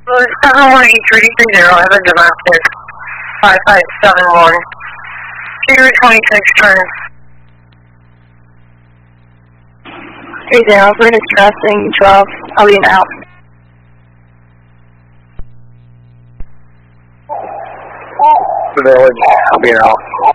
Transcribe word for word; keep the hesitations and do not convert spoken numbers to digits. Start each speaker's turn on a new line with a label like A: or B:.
A: seven one eight three three zero, I have a Damascus. five five seven one. Zero twenty-six, turn.
B: three zero, Brutus crossing twelve, I'll be out.
C: Village, I'll be out.